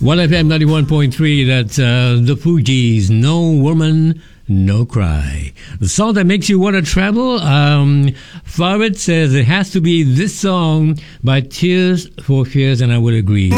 1FM 91.3, that's the Fugees, No Woman, No Cry. The song that makes you want to travel, Farid says it has to be this song by Tears for Fears, and I would agree.